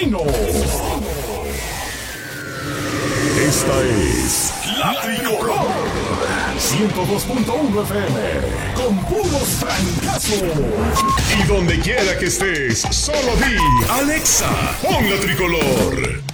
Destino. Esta es La Tricolor 102.1 FM con puros francazos. Y donde quiera que estés, solo di Alexa, pon La Tricolor.